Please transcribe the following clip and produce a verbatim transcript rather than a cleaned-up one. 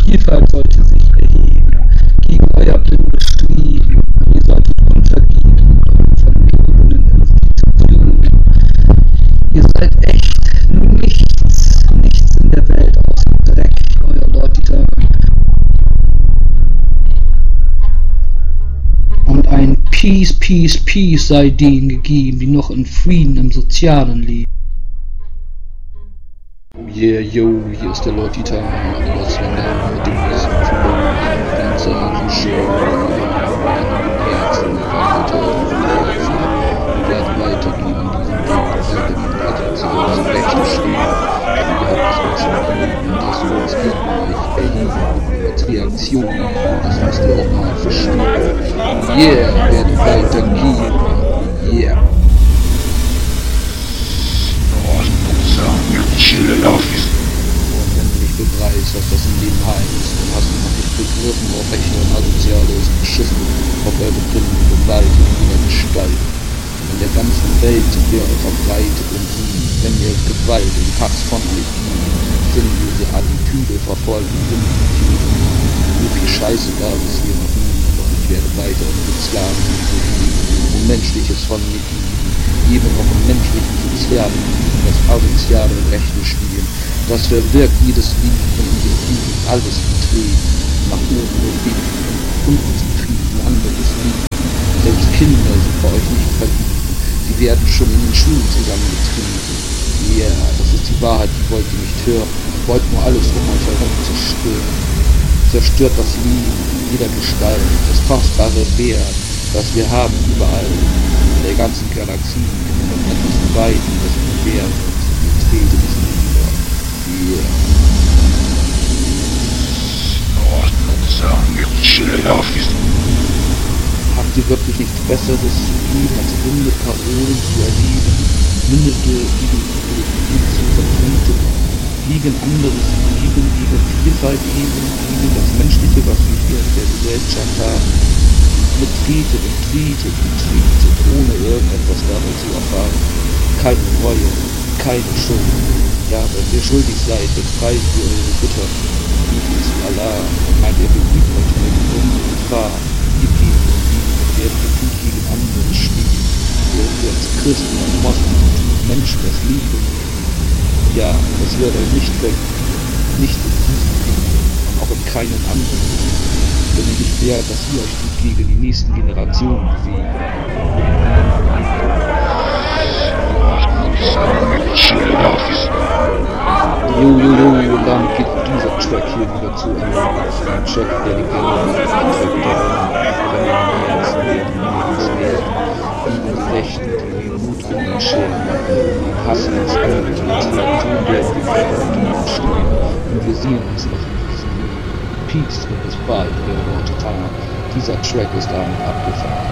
Vielfalt sollte sich erheben, gegen euer blindes Streben. Ihr solltet untergehen und euren verbotenen Institutionen. Ihr seid echt nun nichts, nichts in der Welt außer Dreck, euer Lord Dieter. Und ein Peace, Peace, Peace sei denen gegeben, die noch in Frieden im Sozialen leben. Yeah, yo, hier ist der Lord Dieter, was wenn da mit dem nächsten Flow, ganze Show, in Herzen, Leute, Herzen, wir werden weitergehen in diesem Weg, weil Demokratie zu unserem Recht stehen, denn wir haben das ganze Leben, das wir uns gegen euch erheben, als Reaktion, das müsst ihr auch mal verstehen. Yeah, wir werden weitergehen, yeah. Und wenn du nicht begreifst, was das im Leben heißt, dann hast du noch nicht begriffen, ob Rechte und Asoziale ist beschissen, auf eure Pillen Gewalt in jeder Gestalt. In der ganzen Welt sind wir verbreitet und wenn ihr Gewalt und Hass von euch gibt, sinnlose Attitüde verfolgen, Primitiv. So viel Scheiße gab es hier noch nie, doch ich werde weiter unsere Sklaven und Menschliches von mir geben. Eben auch im menschlichen Sozialen liegen, das asoziale Rechte spielen. Das verwirkt jedes Lied von unserem Frieden, alles betreten, nach oben nur beten, unzufrieden, anderes Lied. Selbst Kinder sind bei euch nicht verliebt, sie werden schon in den Schulen zusammengetrieben. Ja, yeah, das ist die Wahrheit, die wollt ihr nicht hören, wollt nur alles um euch herum zerstören. Zerstört das Leben in jeder Gestalt, das kostbare Wert, das wir haben überall. Der ganzen Galaxie und an diesen Weiden des Universums betreten es nieder. Yeah. Habt ihr wirklich nichts Besseres zu tun, als runde Parolen zu erheben, mündete Ideologien zu vertreten, gegen anderes Leben, gegen Vielfalt eben, gegen das Menschliche, was wir hier in der Gesellschaft haben? Betretet und tretet und tretet, ohne irgendetwas dabei zu erfahren. Keine Reue, keine Schuld. Ja, wenn ihr schuldig seid, dann preist ihr eure Götter. Betet zu Allah und meint, ihr beübt euch in der großen Gefahr. Ihr geht und liebt, während ihr gut gegen andere steht. Während ihr als Christen und Moslems Menschen das Liebe. Ja, das wird euch nicht weg. Nicht in diesem Leben und auch in keinem anderen. Wenn ihr nicht wärt, dass ihr euch gut gegen die nächsten Generationen bewegt. Jo, jo, jo, und damit geht dieser Track hier wieder zu Ende. Ein Track, der die Gänge mit dem Track der Herzen werden, werden, gegen die Rechten, die den Mut in den Scheren machen, die hassen uns alle, die Reaktion werden wir vor stehen. Und wir sehen uns noch in diesem Peace und bis bald, der Lord Dieter. Dieser Track ist damit abgefahren.